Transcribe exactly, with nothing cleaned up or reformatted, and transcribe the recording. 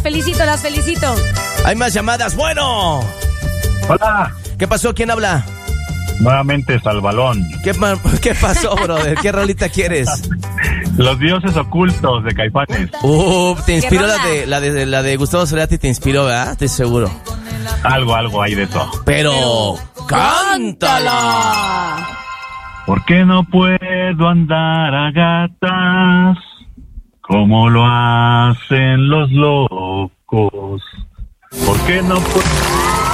felicito, las felicito. Hay más llamadas. Bueno. Hola. ¿Qué pasó? ¿Quién habla? Nuevamente Salvalón. ¿Qué, ¿Qué pasó, brother? ¿Qué rolita quieres? Los dioses ocultos de Caifanes. Uh, te inspiró la de, la de la de Gustavo Cerati, te inspiró, ¿verdad? Estoy seguro. Algo, algo hay de eso. Pero, cántala. ¿Por qué no puedo andar a gatas como lo hacen los locos? ¿Por qué no puedo